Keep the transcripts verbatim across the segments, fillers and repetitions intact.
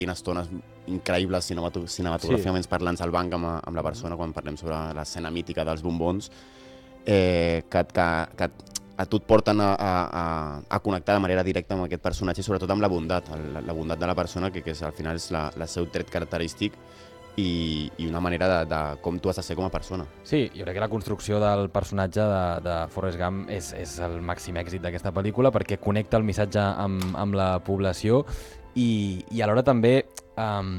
estones increïbles cinematogràficament sí. parlant al banc amb, amb la persona quan parlem sobre l'escena mítica dels bombons, eh, que, que, que a tu et porten a, a, a connectar de manera directa amb aquest personatge i sobretot amb la bondat, la, la bondat de la persona, que, que és, al final és la, la seu tret característic i, i una manera de, de com tu has de ser com a persona. Sí, jo crec que la construcció del personatge de, de Forrest Gump és, és el màxim èxit d'aquesta pel·lícula perquè connecta el missatge amb, amb la població i, i alhora també... Um,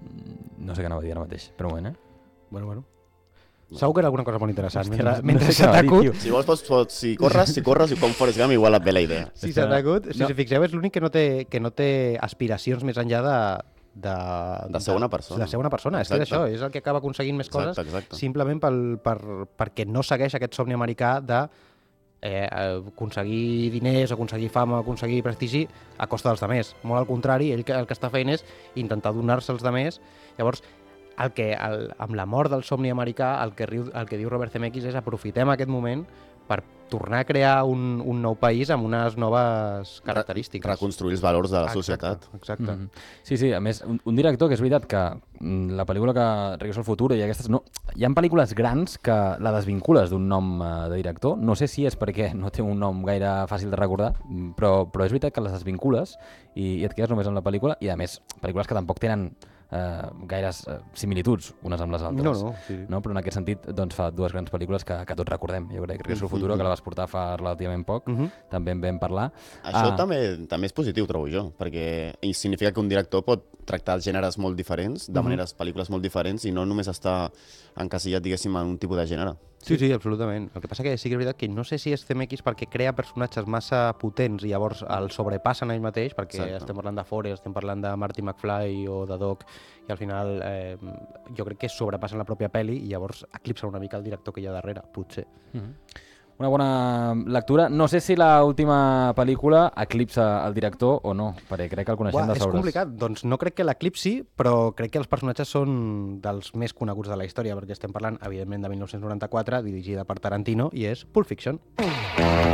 no sé què anava a dir ara mateix, però un moment, eh? Bueno, bueno. Segur que era alguna cosa molt interessant. Hòstia, mentre no, mentre no sé s'ha què anava a dir, tacut... Si vols, pots, pots, si corres, si corres i com Forrest Gump, igual et ve la idea. Si s'ha tacut, si No. us fixeu, és l'únic que no té, que no té aspiracions més enllà de... De, De ser una persona. De ser una persona, és que és això, és el que acaba aconseguint més coses, Exacte, exacte. simplement pel, per, perquè no segueix aquest somni americà de eh, aconseguir diners, aconseguir fama, aconseguir prestigi a costa dels demés. Molt al contrari, ell que, el que està fent és intentar donar-se als demés. Llavors, el que, el, amb la mort del somni americà, el que, riu, el que diu Robert Zemeckis és aprofitem aquest moment per tornar a crear un, un nou país amb unes noves característiques. Reconstruir els valors de la Exacte, societat. Exacte. Mm -hmm. Sí, sí, a més, un, un director que és veritat que mm, la pel·lícula que Regreso al futuro i aquestes... No, hi ha pel·lícules grans que la desvincules d'un nom uh, de director. No sé si és perquè no té un nom gaire fàcil de recordar, però, però és veritat que les desvincules i, i et quedes només amb la pel·lícula i, a més, pel·lícules que tampoc tenen Uh, gaires uh, similituds unes amb les altres. No, no, sí. No? Però en aquest sentit doncs, fa dues grans pel·lícules que, que tots recordem. Jo crec que Regreso al futuro, que la vas portar fa relativament poc, Uh -huh. també en vam parlar. Això Ah. també, també és positiu, trobo jo, perquè significa que un director pot tractar els gèneres molt diferents, de Uh -huh. maneres, pel·lícules molt diferents, i no només està encasillat, diguéssim, en un tipus de gènere. Sí, sí, absolutament. El que passa que sí que és veritat que no sé si és Zemeckis perquè crea personatges massa potents i llavors el sobrepassen ell mateix, perquè Exacte. estem parlant de Forrest, estem parlant de Marty McFly o de Doc, i al final eh, jo crec que sobrepassen la pròpia pel·li i llavors eclipsen una mica el director que hi ha darrere, potser. Mm-hmm. Una bona lectura. No sé si l'última pel·lícula eclipsa el director o no, perquè crec que el coneixem Buah, de és sobres. complicat. Doncs no crec que l'eclipsi, però crec que els personatges són dels més coneguts de la història, perquè estem parlant, evidentment, de mil nou-cents noranta-quatre, dirigida per Tarantino, i és Pulp Fiction.